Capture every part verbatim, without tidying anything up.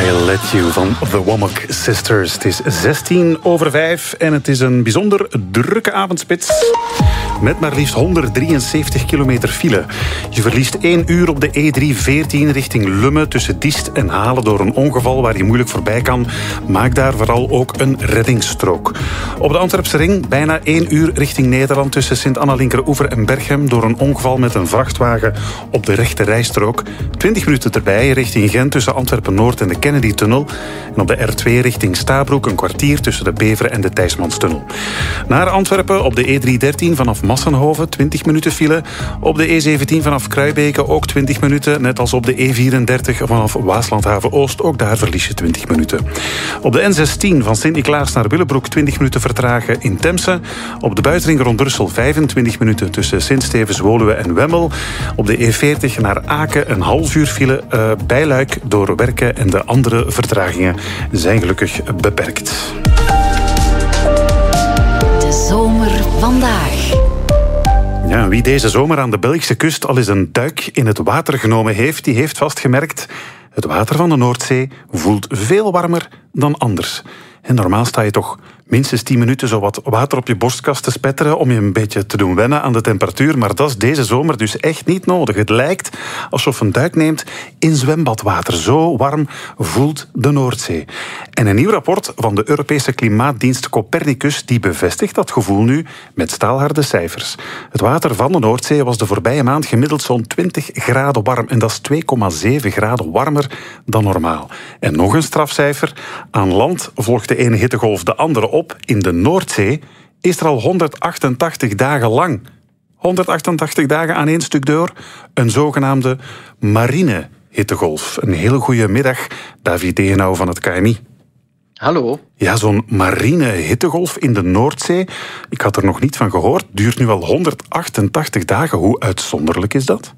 I Let You van The Womack Sisters. Het is zestien over vijf en het is een bijzonder drukke avondspits. Met maar liefst honderddrieënzeventig kilometer file. Je verliest één uur op de E drie veertien richting Lummen tussen Diest en Halen door een ongeval waar je moeilijk voorbij kan. Maak daar vooral ook een reddingsstrook. Op de Antwerpse ring bijna één uur richting Nederland tussen Sint-Anna-Linkeroever en Berchem door een ongeval met een vrachtwagen op de rechte rijstrook. twintig minuten erbij richting Gent tussen Antwerpen-Noord en de Kennedy-tunnel. En op de R twee richting Stabroek een kwartier tussen de Beveren en de Thijsmanstunnel. Naar Antwerpen op de E drie dertien vanaf Massenhoven, twintig minuten file. Op de E zeventien vanaf Kruibeke ook twintig minuten. Net als op de E vierendertig vanaf Waaslandhaven-Oost. Ook daar verlies je twintig minuten. Op de N zestien van Sint-Niklaas naar Willebroek twintig minuten vertragen in Temse. Op de buitenring rond Brussel vijfentwintig minuten tussen Sint-Stevens, Woluwe en Wemmel. Op de E veertig naar Aken een half uur file uh, bij Luik door Werken en de andere vertragingen zijn gelukkig beperkt. De zomer vandaag. Ja, wie deze zomer aan de Belgische kust al eens een duik in het water genomen heeft, die heeft vastgemerkt: het water van de Noordzee voelt veel warmer dan anders. En normaal sta je toch minstens tien minuten zo wat water op je borstkast te spetteren om je een beetje te doen wennen aan de temperatuur. Maar dat is deze zomer dus echt niet nodig. Het lijkt alsof je een duik neemt in zwembadwater. Zo warm voelt de Noordzee. En een nieuw rapport van de Europese klimaatdienst Copernicus die bevestigt dat gevoel nu met staalharde cijfers. Het water van de Noordzee was de voorbije maand gemiddeld zo'n twintig graden warm. En dat is twee komma zeven graden warmer dan normaal. En nog een strafcijfer. Aan land volgt de ene hittegolf de andere op. In de Noordzee is er al honderdachtentachtig dagen lang, honderdachtentachtig dagen aan één stuk door, een zogenaamde marine hittegolf. Een hele goede middag, David Degenau van het K M I. Hallo. Ja, zo'n marine hittegolf in de Noordzee, ik had er nog niet van gehoord, duurt nu al honderdachtentachtig dagen. Hoe uitzonderlijk is dat?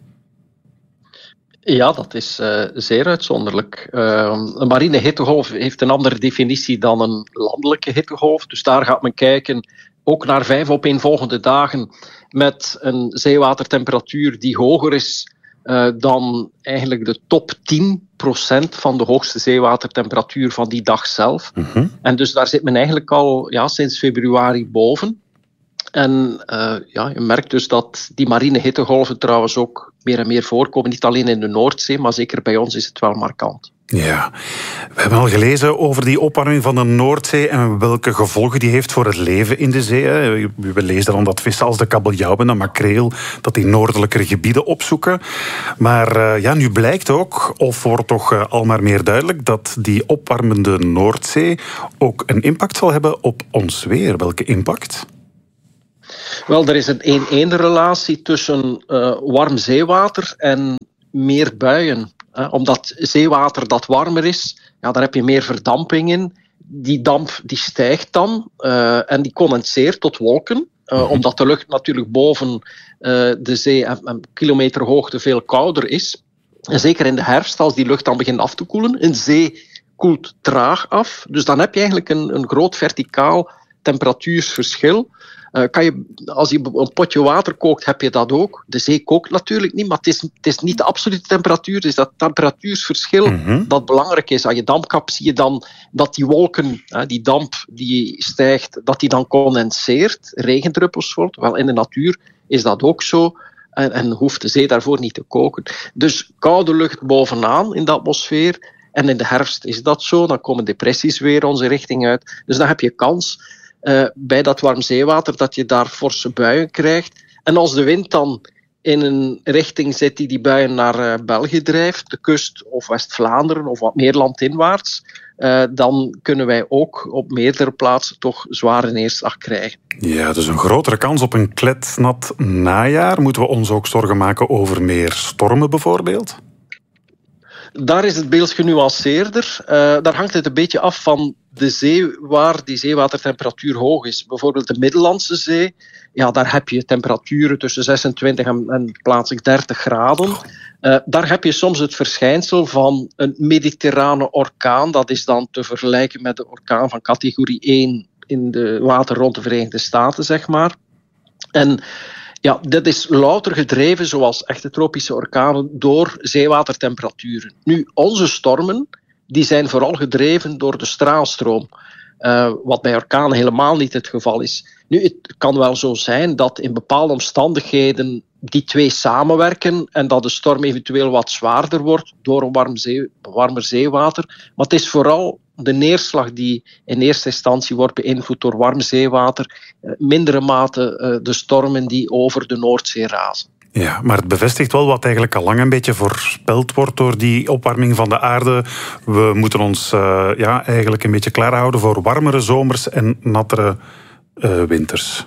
Ja, dat is uh, zeer uitzonderlijk. Uh, een marine hittegolf heeft een andere definitie dan een landelijke hittegolf. Dus daar gaat men kijken ook naar vijf opeenvolgende dagen met een zeewatertemperatuur die hoger is uh, dan eigenlijk de top tien procent van de hoogste zeewatertemperatuur van die dag zelf. Mm-hmm. En dus daar zit men eigenlijk al ja, sinds februari boven. En uh, ja, je merkt dus dat die marine hittegolven trouwens ook meer en meer voorkomen. Niet alleen in de Noordzee, maar zeker bij ons is het wel markant. Ja, we hebben al gelezen over die opwarming van de Noordzee en welke gevolgen die heeft voor het leven in de zee. We lezen dan dat vissen als de kabeljauw en de makreel dat die noordelijkere gebieden opzoeken. Maar uh, ja, nu blijkt ook, of wordt toch uh, al maar meer duidelijk, dat die opwarmende Noordzee ook een impact zal hebben op ons weer. Welke impact? Wel, er is een één-één relatie tussen uh, warm zeewater en meer buien. Uh, omdat zeewater dat warmer is, ja, daar heb je meer verdamping in. Die damp die stijgt dan uh, en die condenseert tot wolken. Uh, mm-hmm. Omdat de lucht natuurlijk boven uh, de zee een kilometer hoogte veel kouder is. En zeker in de herfst, als die lucht dan begint af te koelen. Een zee koelt traag af. Dus dan heb je eigenlijk een, een groot verticaal temperatuursverschil. Uh, kan je, als je een potje water kookt, heb je dat ook. De zee kookt natuurlijk niet, maar het is, het is niet de absolute temperatuur. Het is dat temperatuursverschil mm-hmm. dat belangrijk is. Aan je dampkap zie je dan dat die wolken, die damp die stijgt, dat die dan condenseert, regendruppels wordt. Wel, in de natuur is dat ook zo. En, en hoeft de zee daarvoor niet te koken. Dus koude lucht bovenaan in de atmosfeer. En in de herfst is dat zo. Dan komen depressies weer onze richting uit. Dus dan heb je kans Uh, bij dat warm zeewater, dat je daar forse buien krijgt. En als de wind dan in een richting zit die die buien naar uh, België drijft, de kust of West-Vlaanderen of wat meer landinwaarts, uh, dan kunnen wij ook op meerdere plaatsen toch zware neerslag krijgen. Ja, dus een grotere kans op een kletsnat najaar. Moeten we ons ook zorgen maken over meer stormen bijvoorbeeld? Daar is het beeld genuanceerder. Uh, daar hangt het een beetje af van de zee waar die zeewatertemperatuur hoog is. Bijvoorbeeld de Middellandse Zee. Ja, daar heb je temperaturen tussen zesentwintig en, en plaatselijk dertig graden. Uh, daar heb je soms het verschijnsel van een mediterrane orkaan. Dat is dan te vergelijken met de orkaan van categorie één in de water rond de Verenigde Staten, zeg maar. En ja, dit is louter gedreven, zoals echte tropische orkanen, door zeewatertemperaturen. Nu, onze stormen die zijn vooral gedreven door de straalstroom. Uh, wat bij orkanen helemaal niet het geval is. Nu, het kan wel zo zijn dat in bepaalde omstandigheden die twee samenwerken en dat de storm eventueel wat zwaarder wordt door een warm zee, warmer zeewater. Maar het is vooral de neerslag die in eerste instantie wordt beïnvloed door warm zeewater. Uh, mindere mate uh, de stormen die over de Noordzee razen. Ja, maar het bevestigt wel wat eigenlijk al lang een beetje voorspeld wordt door die opwarming van de aarde. We moeten ons uh, ja, eigenlijk een beetje klaarhouden voor warmere zomers en nattere uh, winters.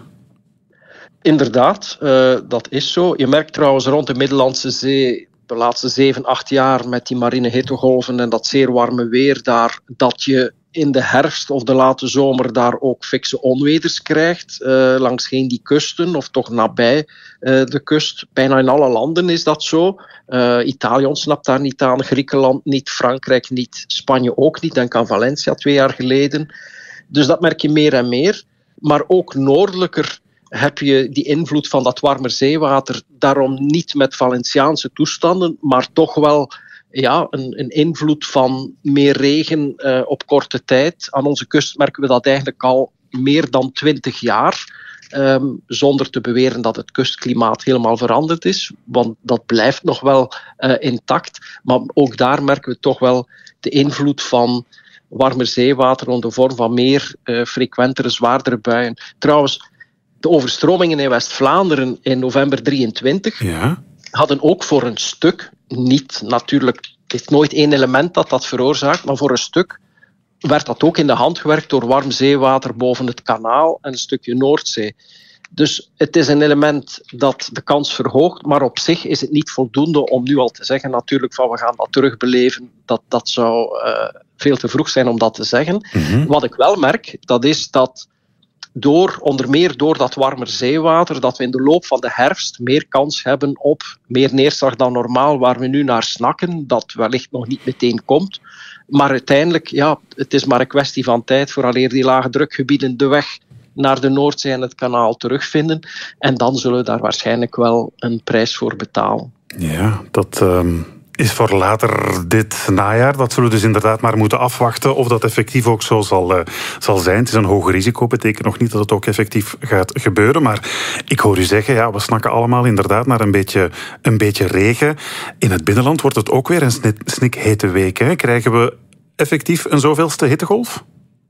Inderdaad, uh, dat is zo. Je merkt trouwens rond de Middellandse Zee de laatste zeven, acht jaar met die marine hittegolven en dat zeer warme weer daar, dat je in de herfst of de late zomer daar ook fikse onweders krijgt. Uh, langs geen die kusten, of toch nabij uh, de kust. Bijna in alle landen is dat zo. Uh, Italië ontsnapt daar niet aan, Griekenland niet, Frankrijk niet, Spanje ook niet. Denk aan Valencia twee jaar geleden. Dus dat merk je meer en meer. Maar ook noordelijker heb je die invloed van dat warmer zeewater. Daarom niet met Valenciaanse toestanden, maar toch wel ja, een, een invloed van meer regen uh, op korte tijd. Aan onze kust merken we dat eigenlijk al meer dan twintig jaar. Um, zonder te beweren dat het kustklimaat helemaal veranderd is. Want dat blijft nog wel uh, intact. Maar ook daar merken we toch wel de invloed van warmer zeewater onder de vorm van meer uh, frequentere, zwaardere buien. Trouwens, de overstromingen in West-Vlaanderen in november drieëntwintig ja. hadden ook voor een stuk, niet natuurlijk, het is nooit één element dat dat veroorzaakt, maar voor een stuk werd dat ook in de hand gewerkt door warm zeewater boven het kanaal en een stukje Noordzee. Dus het is een element dat de kans verhoogt, maar op zich is het niet voldoende om nu al te zeggen natuurlijk van we gaan dat terugbeleven. Dat, dat zou uh, veel te vroeg zijn om dat te zeggen. Mm-hmm. Wat ik wel merk, dat is dat door, onder meer door dat warmer zeewater, dat we in de loop van de herfst meer kans hebben op meer neerslag dan normaal, waar we nu naar snakken, dat wellicht nog niet meteen komt. Maar uiteindelijk, ja, het is maar een kwestie van tijd vooraleer die lage drukgebieden de weg naar de Noordzee en het kanaal terugvinden. En dan zullen we daar waarschijnlijk wel een prijs voor betalen. Ja, dat um, is voor later dit najaar. Dat zullen we dus inderdaad maar moeten afwachten of dat effectief ook zo zal, uh, zal zijn. Het is een hoog risico, betekent nog niet dat het ook effectief gaat gebeuren. Maar ik hoor u zeggen, ja, we snakken allemaal inderdaad naar een beetje, een beetje regen. In het binnenland wordt het ook weer een snikhete week. Hè? Krijgen we effectief een zoveelste hittegolf?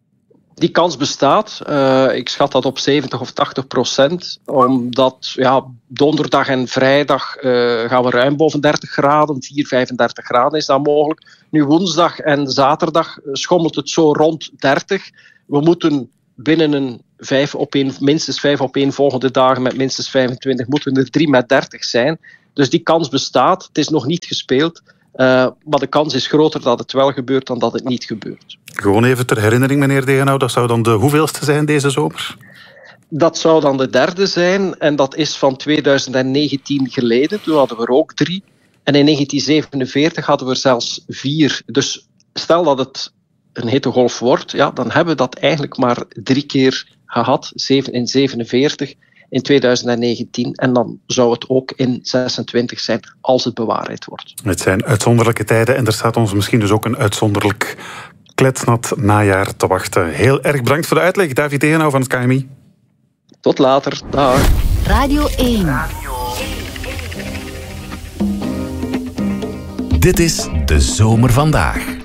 Die kans bestaat. Uh, ik schat dat op zeventig of tachtig procent. Omdat ja, donderdag en vrijdag uh, gaan we ruim boven dertig graden. vier, vijfendertig graden is dat mogelijk. Nu woensdag en zaterdag schommelt het zo rond dertig. We moeten binnen een vijf op één, minstens vijf op één volgende dagen met minstens vijfentwintig, moeten er drie met dertig zijn. Dus die kans bestaat. Het is nog niet gespeeld. Uh, maar de kans is groter dat het wel gebeurt dan dat het niet gebeurt. Gewoon even ter herinnering, meneer Degenau, dat zou dan de hoeveelste zijn deze zomer? Dat zou dan de derde zijn en dat is van tweeduizend negentien geleden. Toen hadden we er ook drie. En in negentien zevenenveertig hadden we er zelfs vier. Dus stel dat het een hittegolf wordt, ja, dan hebben we dat eigenlijk maar drie keer gehad. In zevenenveertig, in tweeduizend negentien en dan zou het ook in zesentwintig zijn als het bewaarheid wordt. Het zijn uitzonderlijke tijden en er staat ons misschien dus ook een uitzonderlijk kletsnat najaar te wachten. Heel erg bedankt voor de uitleg, David Degenau van het K M I. Tot later. Dag. Radio één. Dit is De Zomer Vandaag.